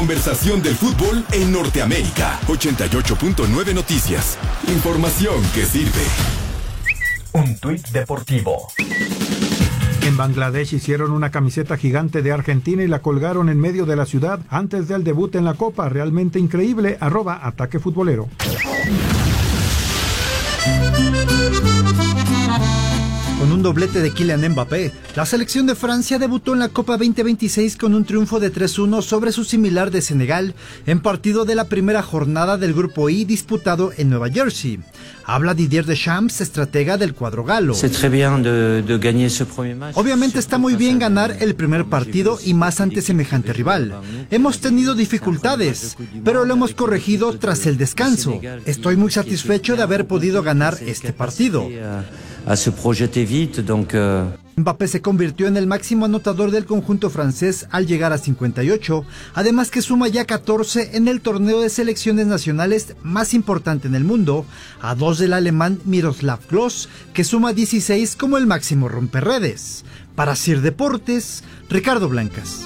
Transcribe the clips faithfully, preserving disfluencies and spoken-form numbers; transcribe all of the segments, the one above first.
Conversación del fútbol en Norteamérica. ochenta y ocho punto nueve Noticias. Información que sirve. Un tuit deportivo. En Bangladesh hicieron una camiseta gigante de Argentina y la colgaron en medio de la ciudad antes del debut en la Copa. Realmente increíble. Arroba Ataque Futbolero. Con un doblete de Kylian Mbappé, la selección de Francia debutó en la Copa veinte veintiséis con un triunfo de tres uno sobre su similar de Senegal en partido de la primera jornada del Grupo I disputado en Nueva Jersey. Habla Didier Deschamps, estratega del cuadro galo. Obviamente está muy bien ganar el primer partido y más ante semejante rival. Hemos tenido dificultades, pero lo hemos corregido tras el descanso. Estoy muy satisfecho de haber podido ganar este partido. Mbappé se convirtió en el máximo anotador del conjunto francés al llegar a cincuenta y ocho, además que suma ya catorce en el torneo de selecciones nacionales más importante en el mundo, a dos del alemán Miroslav Klose, que suma dieciséis como el máximo romperredes. Para Sir Deportes, Ricardo Blancas.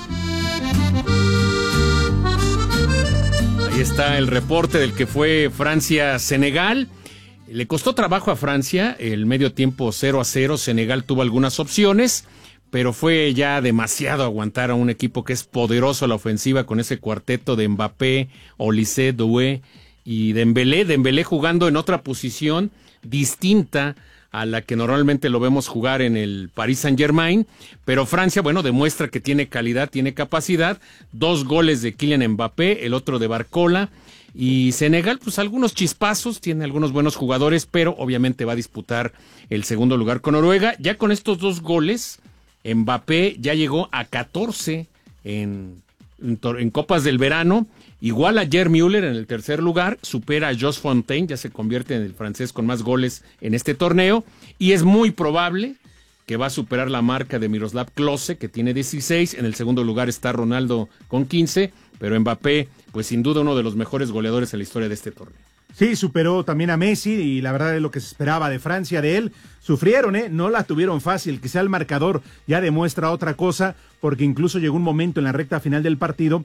Ahí está el reporte del que fue Francia-Senegal. Le costó trabajo a Francia, el medio tiempo cero a cero, Senegal tuvo algunas opciones, pero fue ya demasiado aguantar a un equipo que es poderoso a la ofensiva con ese cuarteto de Mbappé, Olise, Doué y Dembélé, Dembélé jugando en otra posición distinta a la que normalmente lo vemos jugar en el Paris Saint-Germain, pero Francia, bueno, demuestra que tiene calidad, tiene capacidad, dos goles de Kylian Mbappé, el otro de Barcola. Y Senegal, pues algunos chispazos, tiene algunos buenos jugadores, pero obviamente va a disputar el segundo lugar con Noruega. Ya con estos dos goles, Mbappé ya llegó a catorce en, en, en Copas del Verano, igual a Gerd Müller en el tercer lugar, supera a Jos Fontaine, ya se convierte en el francés con más goles en este torneo, y es muy probable que va a superar la marca de Miroslav Klose, que tiene dieciséis, en el segundo lugar está Ronaldo con quince, pero Mbappé, pues sin duda uno de los mejores goleadores en la historia de este torneo. Sí, superó también a Messi y la verdad es lo que se esperaba de Francia de él. Sufrieron, ¿eh? No la tuvieron fácil. Quizá el marcador ya demuestra otra cosa, porque incluso llegó un momento en la recta final del partido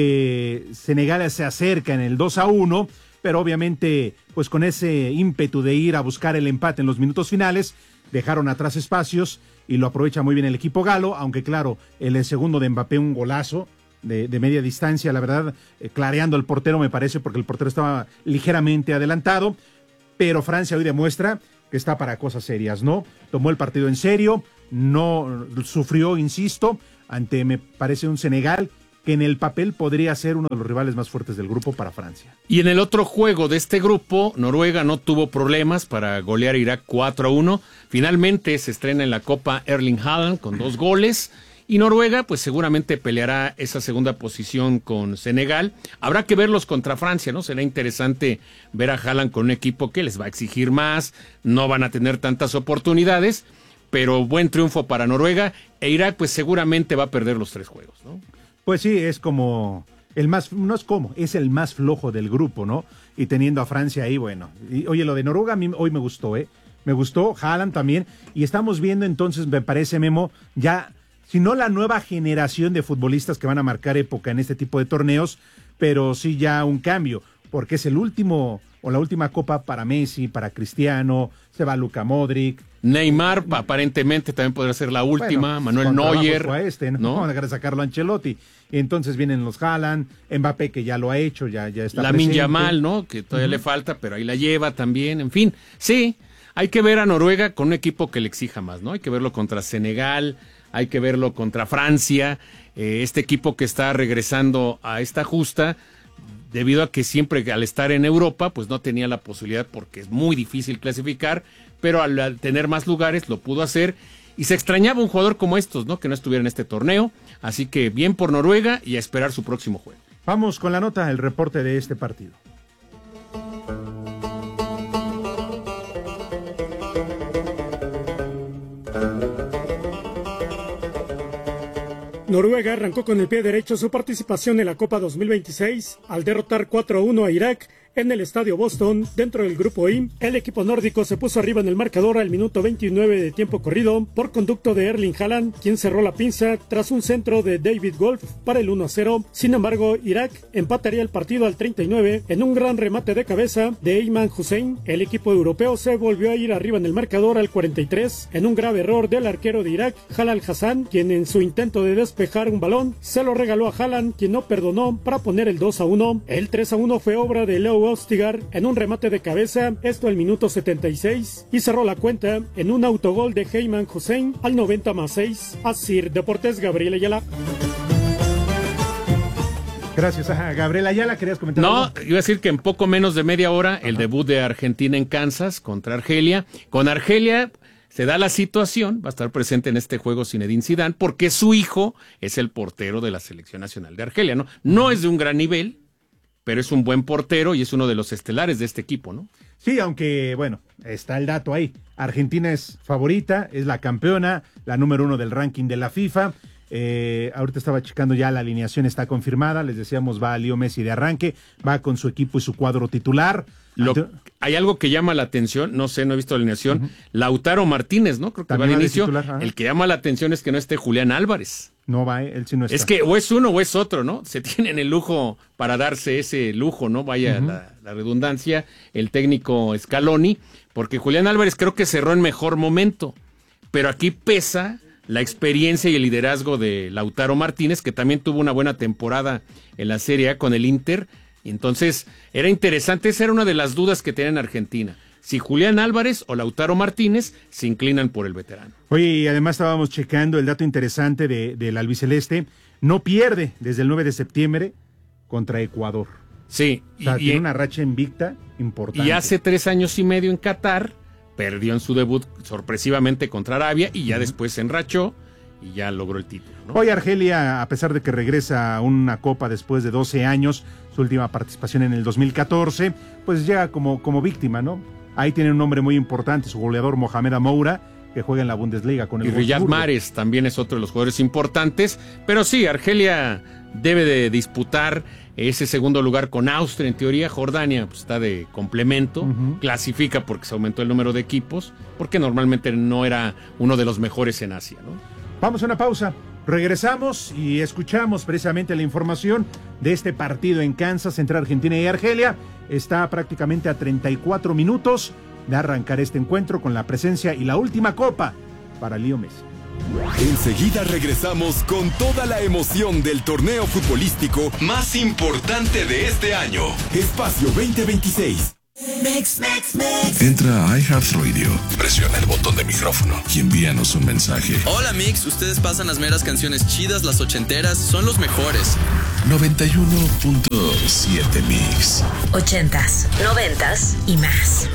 que Senegal se acerca en el dos a uno, pero obviamente pues con ese ímpetu de ir a buscar el empate en los minutos finales, dejaron atrás espacios y lo aprovecha muy bien el equipo galo, aunque claro, el segundo de Mbappé un golazo de, de media distancia, la verdad, eh, clareando al portero me parece, porque el portero estaba ligeramente adelantado, pero Francia hoy demuestra que está para cosas serias, ¿no? Tomó el partido en serio, no sufrió, insisto, ante me parece un Senegal que en el papel podría ser uno de los rivales más fuertes del grupo para Francia. Y en el otro juego de este grupo, Noruega no tuvo problemas para golear a Irak cuatro a uno. Finalmente se estrena en la Copa Erling Haaland con dos goles. Y Noruega, pues seguramente peleará esa segunda posición con Senegal. Habrá que verlos contra Francia, ¿no? Será interesante ver a Haaland con un equipo que les va a exigir más, no van a tener tantas oportunidades, pero buen triunfo para Noruega. E Irak, pues seguramente va a perder los tres juegos, ¿no? Pues sí, es como el más, no es como, es el más flojo del grupo, ¿no? Y teniendo a Francia ahí, bueno. Y, oye, lo de Noruega a mí hoy me gustó, ¿eh? Me gustó, Haaland también. Y estamos viendo entonces, me parece, Memo, ya, si no la nueva generación de futbolistas que van a marcar época en este tipo de torneos, pero sí ya un cambio, porque es el último o la última copa para Messi, para Cristiano, se va Luka Modric. Neymar aparentemente también podría ser la última, bueno, Manuel Neuer. A este, ¿no? ¿no? Van a dejar de sacarlo a Ancelotti. Y entonces vienen los Haaland, Mbappé que ya lo ha hecho, ya, ya está Lamine Yamal, ¿no? Que todavía uh-huh. le falta, pero ahí la lleva también, en fin. Sí, hay que ver a Noruega con un equipo que le exija más, ¿no? Hay que verlo contra Senegal, hay que verlo contra Francia, eh, este equipo que está regresando a esta justa, debido a que siempre al estar en Europa, pues no tenía la posibilidad porque es muy difícil clasificar, pero al, al tener más lugares lo pudo hacer y se extrañaba un jugador como estos, ¿no? Que no estuviera en este torneo, así que bien por Noruega y a esperar su próximo juego. Vamos con la nota, el reporte de este partido. Noruega arrancó con el pie derecho su participación en la Copa dos mil veintiséis al derrotar cuatro a uno a Irak en el estadio Boston, dentro del grupo I. El equipo nórdico se puso arriba en el marcador al minuto veintinueve de tiempo corrido por conducto de Erling Haaland, quien cerró la pinza tras un centro de David Wolf para el uno a cero. Sin embargo, Irak empataría el partido al treinta y nueve en un gran remate de cabeza de Ayman Hussein. El equipo europeo se volvió a ir arriba en el marcador al cuarenta y tres en un grave error del arquero de Irak, Jalal Hassan, quien en su intento de despejar un balón se lo regaló a Haaland, quien no perdonó para poner el dos a uno. El tres a uno fue obra de Leo Ostigar en un remate de cabeza, esto al minuto setenta y seis, y cerró la cuenta en un autogol de Ayman Hussein al noventa más seis. Asir Deportes, Gabriel Ayala. Gracias, ajá. Gabriel Ayala, ¿querías comentar No, algo? iba a decir que en poco menos de media hora el Ajá. debut de Argentina en Kansas contra Argelia. Con Argelia se da la situación, va a estar presente en este juego Zinedine Zidane, porque su hijo es el portero de la Selección Nacional de Argelia, ¿no? No es de un gran nivel, pero es un buen portero y es uno de los estelares de este equipo, ¿no? Sí, aunque, bueno, está el dato ahí. Argentina es favorita, es la campeona, la número uno del ranking de la FIFA. Eh, ahorita estaba checando ya, la alineación está confirmada, les decíamos, va Leo Messi de arranque, va con su equipo y su cuadro titular. Lo, hay algo que llama la atención, no sé, no he visto la alineación, uh-huh. Lautaro Martínez, ¿no? Creo que también va de inicio. Titular, el que llama la atención es que no esté Julián Álvarez. No va, él sí no está. Es que o es uno o es otro, ¿no? Se tienen el lujo para darse ese lujo, ¿no? Vaya uh-huh. la, la redundancia, el técnico Scaloni, porque Julián Álvarez creo que cerró en mejor momento, pero aquí pesa la experiencia y el liderazgo de Lautaro Martínez, que también tuvo una buena temporada en la Serie A con el Inter. Entonces, era interesante, esa era una de las dudas que tenía en Argentina. Si Julián Álvarez o Lautaro Martínez se inclinan por el veterano. Oye, y además estábamos checando el dato interesante de, del albiceleste. No pierde desde el nueve de septiembre contra Ecuador. Sí. O sea, y, tiene y, una racha invicta importante. Y hace tres años y medio en Qatar perdió en su debut sorpresivamente contra Arabia y ya uh-huh. después se enrachó y ya logró el título, ¿no? Hoy Argelia, a pesar de que regresa a una copa después de doce años, su última participación en el dos mil catorce, pues llega como, como víctima, ¿no? Ahí tiene un nombre muy importante, su goleador Mohamed Amoura, que juega en la Bundesliga con el Y Riyad Mahrez también es otro de los jugadores importantes, pero sí, Argelia debe de disputar ese segundo lugar con Austria, en teoría. Jordania pues, está de complemento, uh-huh. clasifica porque se aumentó el número de equipos, porque normalmente no era uno de los mejores en Asia, ¿no? Vamos a una pausa, regresamos y escuchamos precisamente la información de este partido en Kansas entre Argentina y Argelia. Está prácticamente a treinta y cuatro minutos de arrancar este encuentro con la presencia y la última copa para Leo Messi. Enseguida regresamos con toda la emoción del torneo futbolístico más importante de este año. Espacio veinte veintiséis. Mix, mix, mix. Entra a iHeartRadio, presiona el botón de micrófono y envíanos un mensaje. Hola Mix, ustedes pasan las meras canciones chidas, las ochenteras, son los mejores. noventa y uno punto siete Mix. Ochentas, noventas y más.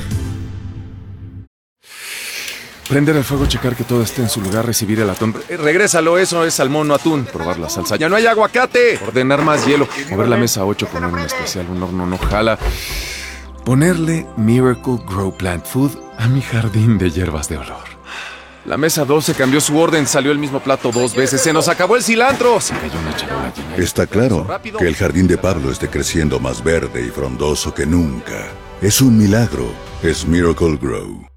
Prender el fuego, checar que todo esté en su lugar, recibir el atún. Eh, regrésalo, eso es salmón, no atún. Probar la salsa. ¡Ya no hay aguacate! Ordenar más hielo. Mover la mesa ocho, poner un especial, un horno no jala. Ponerle Miracle Grow Plant Food a mi jardín de hierbas de olor. La mesa doce cambió su orden, salió el mismo plato dos veces. ¡Se nos acabó el cilantro! Se cayó una charola llena. Está claro que el jardín de Pablo esté creciendo más verde y frondoso que nunca. Es un milagro. Es Miracle Grow.